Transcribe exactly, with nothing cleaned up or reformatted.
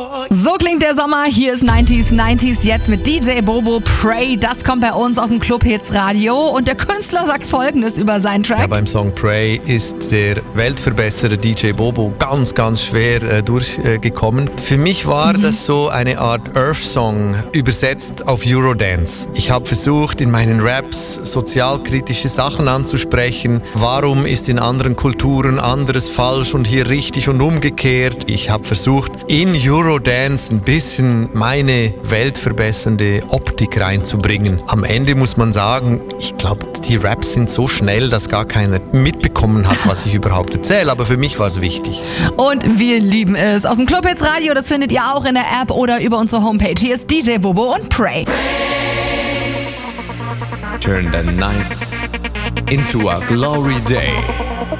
So klingt der Sommer. Hier ist neunziger neunzig jetzt mit D J Bobo. Pray, das kommt bei uns aus dem Club Hits Radio. Und der Künstler sagt Folgendes über seinen Track. Ja, beim Song Pray ist der Weltverbesserer D J Bobo ganz, ganz schwer äh, durchgekommen. Äh, Für mich war mhm. das so eine Art Earth-Song übersetzt auf Eurodance. Ich habe versucht, in meinen Raps sozialkritische Sachen anzusprechen. Warum ist in anderen Kulturen anderes falsch und hier richtig und umgekehrt? Ich habe versucht, in Eurodance ein bisschen meine weltverbessernde Optik reinzubringen. Am Ende muss man sagen, ich glaube, die Raps sind so schnell, dass gar keiner mitbekommen hat, was ich überhaupt erzähle. Aber für mich war es wichtig. Und wir lieben es. Aus dem Club Hits Radio, das findet ihr auch in der App oder über unsere Homepage. Hier ist D J Bobo und Pray. Turn the nights into a glory day.